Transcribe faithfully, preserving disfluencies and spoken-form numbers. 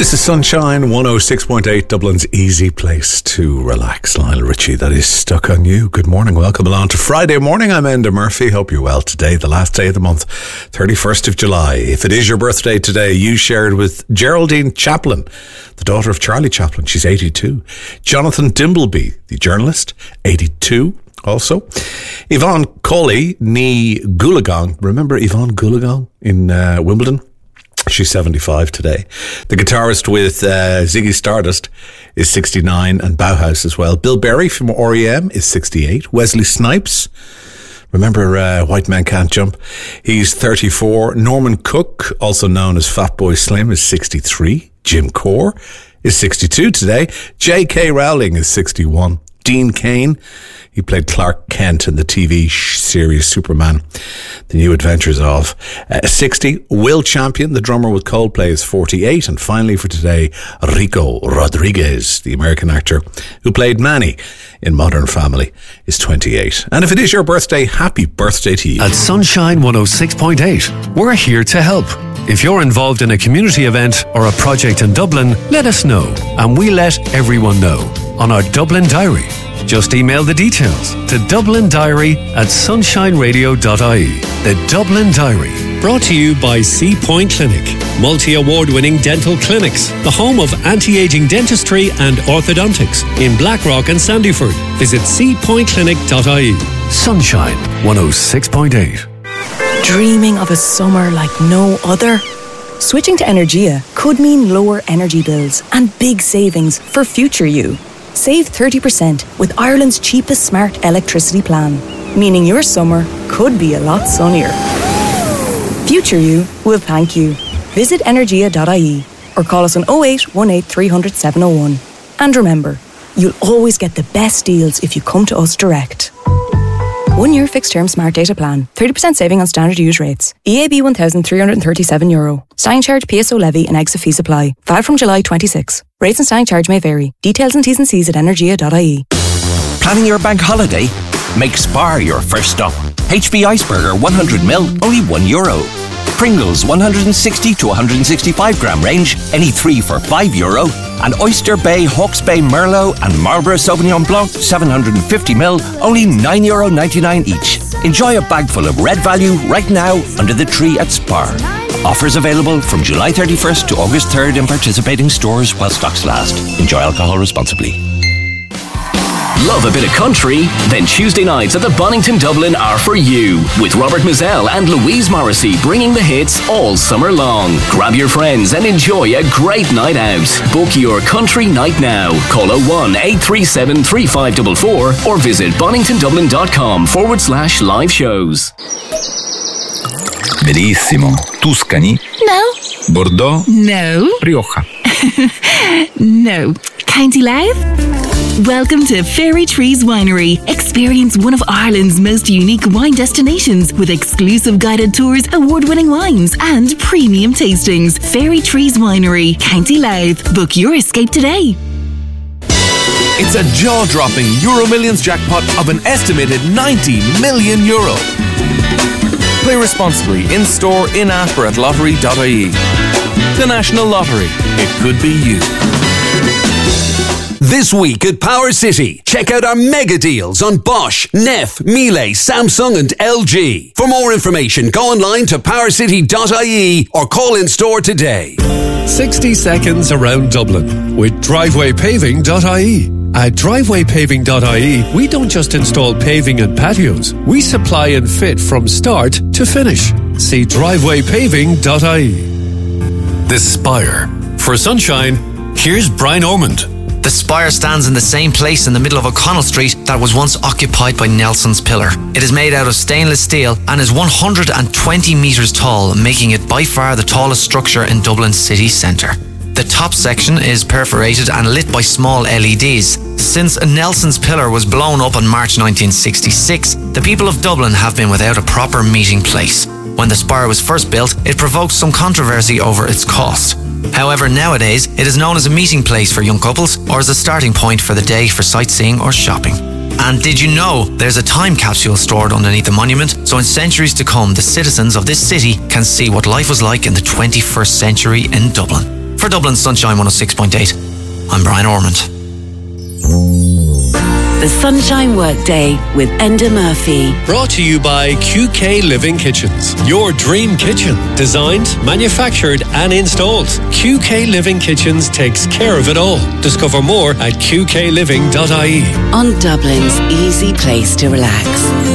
This is Sunshine one oh six point eight, Dublin's easy place to relax. Lionel Richie, that is Stuck on You. Good morning, welcome along to Friday morning. I'm Enda Murphy. Hope you're well today, the last day of the month, thirty-first of July. If it is your birthday today, you shared with Geraldine Chaplin, the daughter of Charlie Chaplin. She's eighty-two. Jonathan Dimbleby, the journalist, eighty-two. Also, Yvonne Colley, ní Goolagong. Remember Yvonne Goolagong in uh, Wimbledon? She's seventy-five today. The guitarist with uh, Ziggy Stardust is sixty-nine, and Bauhaus as well. Bill Berry from R E M is sixty-eight. Wesley Snipes, remember uh, White Man Can't Jump? He's thirty-four. Norman Cook, also known as Fatboy Slim, is sixty-three. Jim Core is sixty-two today. J K Rowling is sixty-one. Dean Cain, he played Clark Kent in the T V series Superman, The New Adventures of. Uh, sixty. Will Champion, the drummer with Coldplay, is forty-eight. And finally for today, Rico Rodriguez, the American actor who played Manny in Modern Family, is twenty-eight. And if it is your birthday, happy birthday to you. At Sunshine one oh six point eight, we're here to help. If you're involved in a community event or a project in Dublin, let us know, and we let everyone know on our Dublin Diary. Just email the details to Dublin Diary at sunshine radio dot I E. The Dublin Diary. Brought to you by Sea Point Clinic, multi-award-winning dental clinics, the home of anti-aging dentistry and orthodontics in Blackrock and Sandyford. Visit sea point clinic dot I E. Sunshine one oh six point eight. Dreaming of a summer like no other? Switching to Energia could mean lower energy bills and big savings for future you. Save thirty percent with Ireland's cheapest smart electricity plan, meaning your summer could be a lot sunnier. Future you will thank you. Visit energia dot I E or call us on oh eight one eight three hundred seven oh one. And remember, you'll always get the best deals if you come to us direct. One year fixed term smart data plan. thirty percent saving on standard use rates. E A B one thousand three hundred thirty-seven euro. Standing charge, P S O levy and exit fee apply. Valid from July twenty-sixth. Rates and standing charge may vary. Details and T's and C's at energia dot I E. Planning your bank holiday? Make Spar your first stop. H B Iceberger one hundred mil, only one euro. Pringles one hundred sixty to one hundred sixty-five gram range, any three for five euro. And Oyster Bay, Hawke's Bay Merlot and Marlborough Sauvignon Blanc seven hundred fifty mil, only nine euro ninety-nine each. Enjoy a bag full of red value right now under the tree at Spar. Offers available from July thirty-first to August third in participating stores while stocks last. Enjoy alcohol responsibly. Love a bit of country? Then Tuesday nights at the Bonington Dublin are for you, with Robert Mazzell and Louise Morrissey bringing the hits all summer long. Grab your friends and enjoy a great night out. Book your country night now. Call oh one eight three seven three five four four or visit bonington dublin dot com forward slash live shows. Benissimo. Tuscany? No. Bordeaux? No. Rioja? No. County Louth? Welcome to Fairy Trees Winery. Experience one of Ireland's most unique wine destinations with exclusive guided tours, award-winning wines and premium tastings. Fairy Trees Winery, County Louth. Book your escape today. It's a jaw-dropping Euro Millions jackpot of an estimated ninety million euro. Play responsibly in-store, in-app or at lottery dot I E. The National Lottery. It could be you. This week at Power City, check out our mega deals on Bosch, Neff, Miele, Samsung and L G. For more information, go online to power city dot I E or call in store today. sixty seconds around Dublin with driveway paving dot I E. At driveway paving dot I E, we don't just install paving and patios. We supply and fit from start to finish. See driveway paving dot I E. The Spire. For Sunshine, here's Brian Ormond. The Spire stands in the same place in the middle of O'Connell Street that was once occupied by Nelson's Pillar. It is made out of stainless steel and is one hundred twenty metres tall, making it by far the tallest structure in Dublin city centre. The top section is perforated and lit by small L E Ds. Since Nelson's Pillar was blown up in March nineteen sixty-six, the people of Dublin have been without a proper meeting place. When the Spire was first built, it provoked some controversy over its cost. However, nowadays, it is known as a meeting place for young couples or as a starting point for the day for sightseeing or shopping. And did you know there's a time capsule stored underneath the monument, so in centuries to come, the citizens of this city can see what life was like in the twenty-first century in Dublin. For Dublin Sunshine one oh six point eight, I'm Brian Ormond. The Sunshine Workday with Enda Murphy. Brought to you by Q K Living Kitchens. Your dream kitchen. Designed, manufactured and installed. Q K Living Kitchens takes care of it all. Discover more at q k living dot I E. On Dublin's easy place to relax.